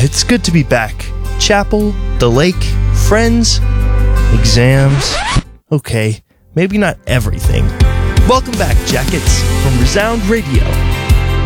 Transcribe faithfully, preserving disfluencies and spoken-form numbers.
it's good to be back. Chapel, the lake, friends, exams. Okay, maybe not everything. Welcome back, Jackets, from Resound Radio.